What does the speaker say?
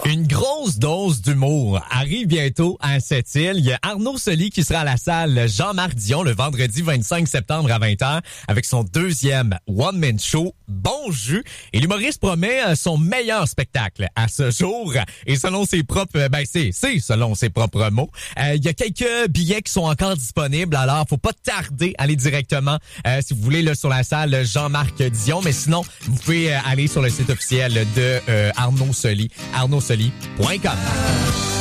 Une grosse dose d'humour arrive bientôt à Sept-Îles. Il y a Arnaud Soli qui sera à la salle Jean-Marc Dion le vendredi 25 septembre à 20h avec son deuxième one-man show, Bon Jus. Et l'humoriste promet son meilleur spectacle à ce jour. Et selon ses propres, c'est selon ses propres mots. Il y a quelques billets qui sont encore disponibles, alors faut pas tarder à aller directement si vous voulez là, sur la salle Jean-Marc Dion. Mais sinon, vous pouvez aller sur le site officiel de Arnaud Soli, arnaudsoli.com.